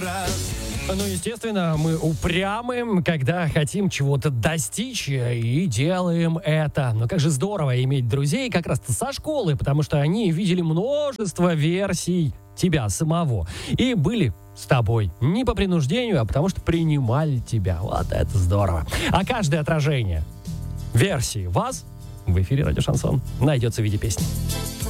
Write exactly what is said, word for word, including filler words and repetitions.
Ну, естественно, мы упрямы, когда хотим чего-то достичь, и делаем это. Но как же здорово иметь друзей как раз-то со школы, потому что они видели множество версий тебя самого и были с тобой не по принуждению, а потому что принимали тебя. Вот это здорово. А каждое отражение версии вас в эфире «Радио Шансон» найдется в виде песни.